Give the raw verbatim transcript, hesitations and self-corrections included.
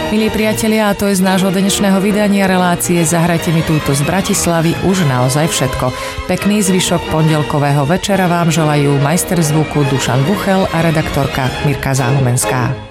Milí priatelia, a to je z nášho dnešného vydania relácie Zahrajte mi túto z Bratislavy už naozaj všetko. Pekný zvyšok pondelkového večera vám želajú majster zvuku Dušan Buchel a redaktorka Mirka Záhumenská.